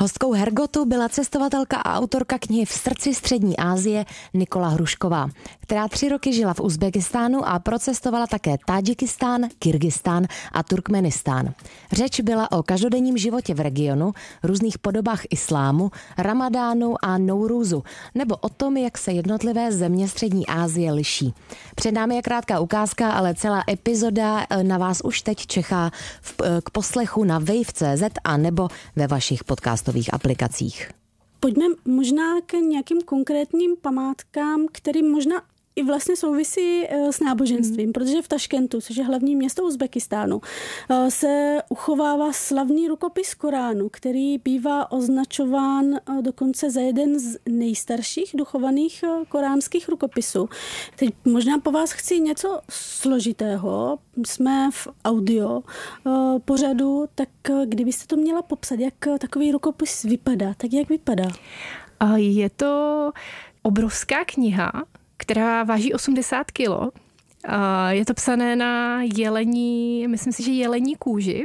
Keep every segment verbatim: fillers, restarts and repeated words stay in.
Hostkou Hergotu byla cestovatelka a autorka knihy V srdci střední Asie Nikola Hrušková, která tři roky žila v Uzbekistánu a procestovala také Tádžikistán, Kyrgyzstán a Turkmenistán. Řeč byla o každodenním životě v regionu, různých podobách islámu, ramadánu a Nourúzu, nebo o tom, jak se jednotlivé země střední Asie liší. Před námi je krátká ukázka, ale celá epizoda na vás už teď čeká v, k poslechu na wave tečka cé zet a nebo ve vašich podcastových aplikacích. Pojďme možná k nějakým konkrétním památkám, který možná i vlastně souvisí s náboženstvím, mm. protože v Taškentu, což je hlavní město Uzbekistánu, se uchovává slavný rukopis Koránu, který bývá označován dokonce za jeden z nejstarších dochovaných koránských rukopisů. Teď možná po vás chci něco složitého. Jsme v audio pořadu, tak kdybyste to měla popsat, jak takový rukopis vypadá, tak jak vypadá? Je to obrovská kniha, která váží osmdesát kilo. Je to psané na jelení, myslím si, že jelení kůži.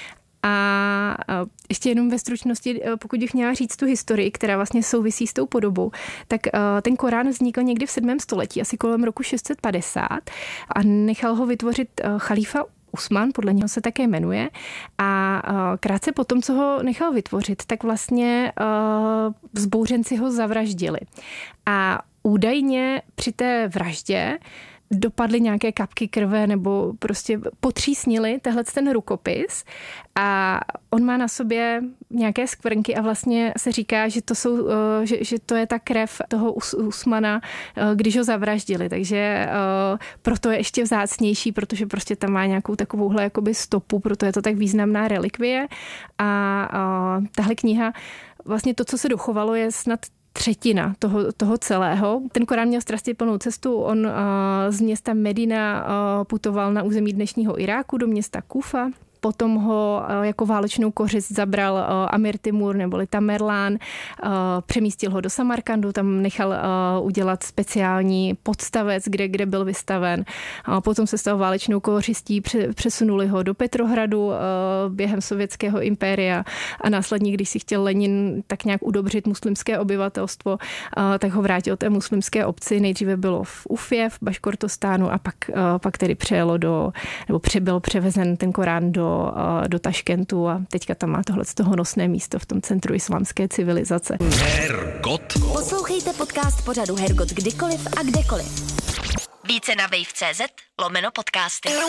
A ještě jenom ve stručnosti, pokud bych měla říct tu historii, která vlastně souvisí s tou podobou, tak ten Korán vznikl někdy v sedmém století, asi kolem roku šest set padesát a nechal ho vytvořit chalífa Usman, podle něho se také jmenuje, a krátce po tom, co ho nechal vytvořit, tak vlastně vzbouřenci ho zavraždili. A údajně při té vraždě dopadly nějaké kapky krve nebo prostě potřísnili tehle ten rukopis a on má na sobě nějaké skvrnky a vlastně se říká, že to, jsou, že, že to je ta krev toho Usmana, když ho zavraždili, takže proto je ještě vzácnější, protože prostě tam má nějakou takovouhle jakoby stopu, proto je to tak významná relikvie a tahle kniha, vlastně to, co se dochovalo, je snad třetina toho, toho celého. Ten Korán měl strašně plnou cestu. On uh, z města Medina uh, putoval na území dnešního Iráku do města Kufa. Potom ho jako válečnou kořist zabral Amir Timur neboli Tamerlán, přemístil ho do Samarkandu, tam nechal udělat speciální podstavec, kde, kde byl vystaven. Potom se stal válečnou kořistí, přesunuli ho do Petrohradu během sovětského impéria a následně, když si chtěl Lenin tak nějak udobřit muslimské obyvatelstvo, tak ho vrátil té muslimské obci. Nejdříve bylo v Ufě, v Baškortostánu a pak, pak tedy přejelo do, nebo byl převezen ten Korán do do Taškentu a teďka tam má tohle z toho nosné místo v tom centru islámské civilizace. Hergot. Poslouchejte podcast pořadu Hergot kdykoliv a kdekoliv. Více na wave tečka cé zet lomeno podcasty.